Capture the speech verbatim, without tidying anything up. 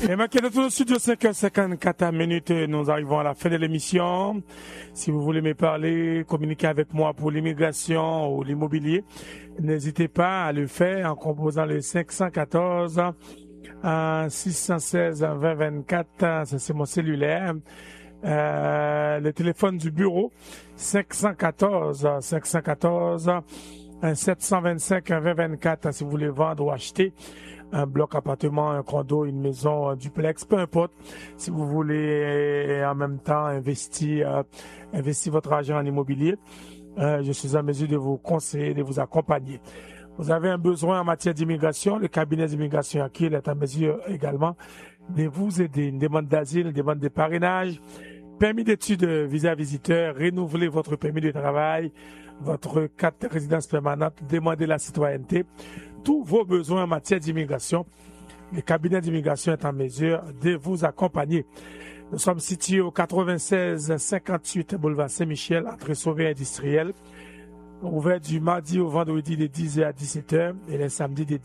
Et maintenant, dans le studio cinq heures cinquante-quatre minutes, nous arrivons à la fin de l'émission. Si vous voulez me parler, communiquer avec moi pour l'immigration ou l'immobilier, n'hésitez pas à le faire en composant le cinq cent quatorze six cent seize vingt vingt-quatre. Ça, c'est mon cellulaire. Euh, le téléphone du bureau, cinq cent quatorze cinq cent quatorze sept cent vingt-cinq vingt vingt-quatre. Si vous voulez vendre ou acheter un bloc appartement, un condo, une maison, un duplex, peu importe. Si vous voulez en même temps investir, euh, investir votre argent en immobilier, euh, je suis en mesure de vous conseiller, de vous accompagner. Vous avez un besoin en matière d'immigration, le cabinet d'immigration acquis est en mesure également de vous aider. Une demande d'asile, une demande de parrainage, permis d'études, visa visiteur, renouveler votre permis de travail, votre carte de résidence permanente, demander la citoyenneté, tous vos besoins en matière d'immigration. Le cabinet d'immigration est en mesure de vous accompagner. Nous sommes situés au quatre-vingt-seize cinquante-huit boulevard Saint-Michel, entrée Sauvé industriel, ouvert du mardi au vendredi de dix heures à dix-sept heures et les samedis de